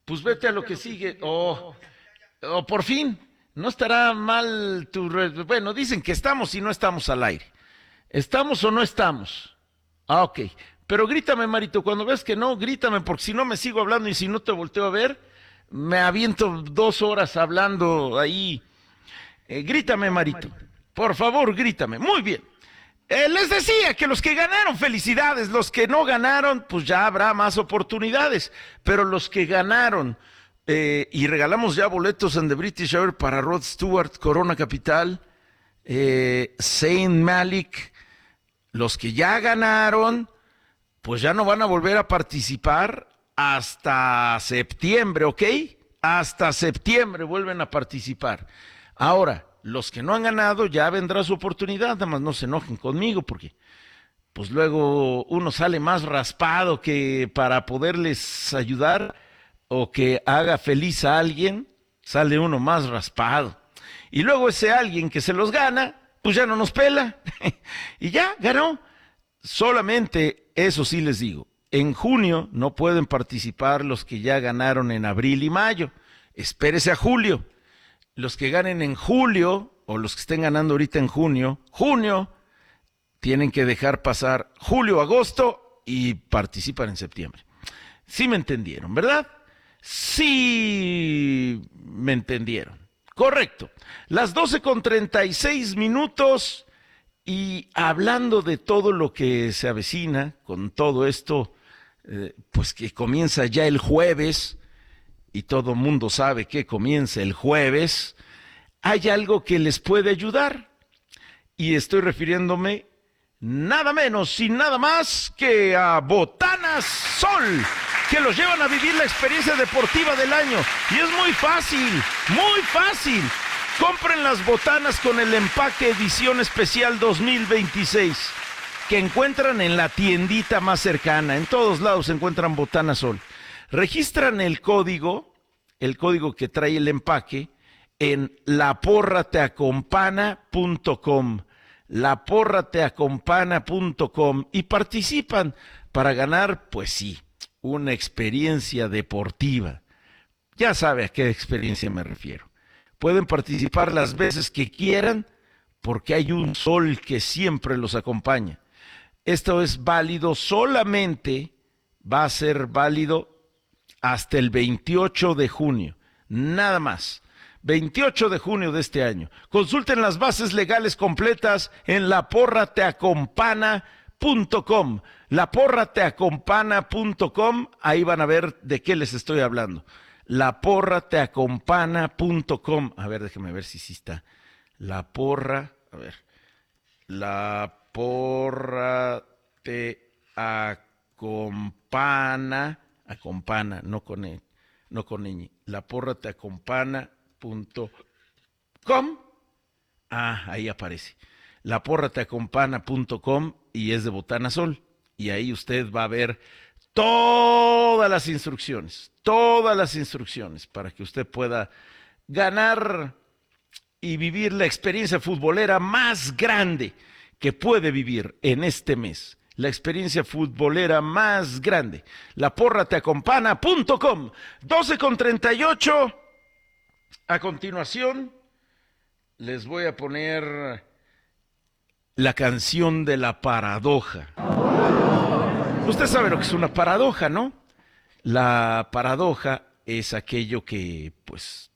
Pues vete a lo que sigue. O por fin, no estará mal Bueno, dicen que estamos y no estamos al aire. ¿Estamos o no estamos? Ah, ok. Pero grítame, Marito, cuando ves que no, grítame, porque si no me sigo hablando y si no te volteo a ver, me aviento 2 horas hablando ahí. Grítame, Marito. Por favor, grítame. Muy bien. Les decía que los que ganaron, felicidades. Los que no ganaron, pues ya habrá más oportunidades. Pero los que ganaron, y regalamos ya boletos en The British Hour para Rod Stewart, Corona Capital, Zayn Malik. Los que ya ganaron, pues ya no van a volver a participar hasta septiembre, ¿ok? Hasta septiembre vuelven a participar. Ahora, los que no han ganado, ya vendrá su oportunidad, nada más no se enojen conmigo, porque pues luego uno sale más raspado que para poderles ayudar o que haga feliz a alguien, sale uno más raspado. Y luego ese alguien que se los gana, pues ya no nos pela. Y ya, ganó. Solamente, eso sí les digo, en junio no pueden participar los que ya ganaron en abril y mayo. Espérese a julio. Los que ganen en julio, o los que estén ganando ahorita en junio, tienen que dejar pasar julio, agosto y participan en septiembre. Sí me entendieron, ¿verdad? Sí me entendieron. Correcto. Las 12:36 y hablando de todo lo que se avecina con todo esto, pues que comienza ya el jueves, y todo mundo sabe que comienza el jueves, hay algo que les puede ayudar. Y estoy refiriéndome nada menos y nada más que a Botanas Sol, que los llevan a vivir la experiencia deportiva del año. Y es muy fácil, muy fácil. Compren las botanas con el empaque edición especial 2026, que encuentran en la tiendita más cercana. En todos lados se encuentran Botanas Sol. Registran el código que trae el empaque en laporrateacompana.com, laporrateacompana.com, y participan para ganar, pues sí, una experiencia deportiva. Ya sabe a qué experiencia me refiero. Pueden participar las veces que quieran porque hay un sol que siempre los acompaña. Esto es válido solamente, va a ser válido hasta el 28 de junio, nada más. 28 de junio de este año. Consulten las bases legales completas en laporrateacompana.com. Laporrateacompana.com, ahí van a ver de qué les estoy hablando. Laporrateacompana.com. A ver, déjeme ver si sí está. La porra te acompana, no con ñ, laporrateacompana.com. Ahí aparece. Laporrateacompana.com, y es de Botana Sol. Y ahí usted va a ver todas las instrucciones para que usted pueda ganar y vivir la experiencia futbolera más grande que puede vivir en este mes. La experiencia futbolera más grande. Laporrateacompana.com. 12:38. A continuación, les voy a poner la canción de la paradoja. Usted sabe lo que es una paradoja, ¿no? La paradoja es aquello que, pues,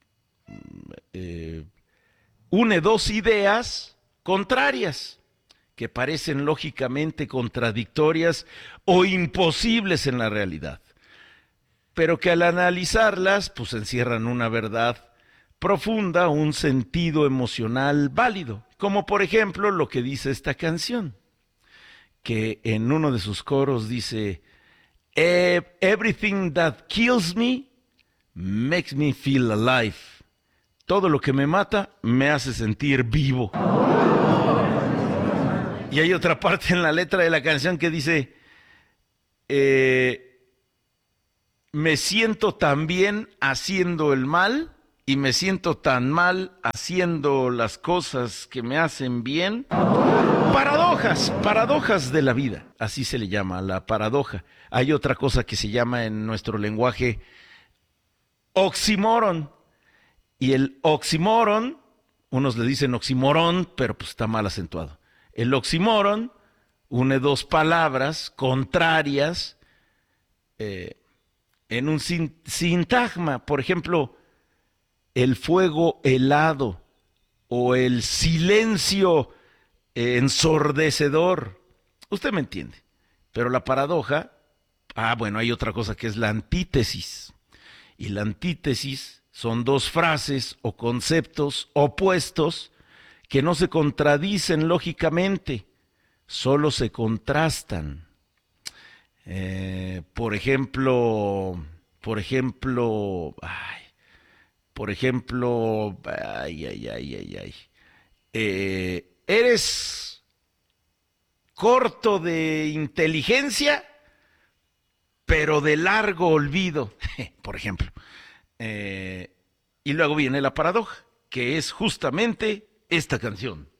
une dos ideas contrarias que parecen lógicamente contradictorias o imposibles en la realidad, pero que al analizarlas, pues encierran una verdad profunda, un sentido emocional válido, como por ejemplo lo que dice esta canción, que en uno de sus coros dice: Everything that kills me makes me feel alive. Todo lo que me mata me hace sentir vivo. Y hay otra parte en la letra de la canción que dice: me siento tan bien haciendo el mal y me siento tan mal haciendo las cosas que me hacen bien. Paradojas de la vida, así se le llama, la paradoja. Hay otra cosa que se llama en nuestro lenguaje oxímoron. Y el oxímoron, unos le dicen oxímoron, pero pues está mal acentuado. El oxímoron une dos palabras contrarias en un sintagma. Por ejemplo, el fuego helado o el silencio ensordecedor. Usted me entiende. Pero la paradoja, bueno, hay otra cosa que es la antítesis. Y la antítesis son dos frases o conceptos opuestos que no se contradicen lógicamente, solo se contrastan. Por ejemplo, ¿eres corto de inteligencia, pero de largo olvido? Por ejemplo. Y luego viene la paradoja, que es justamente esta canción.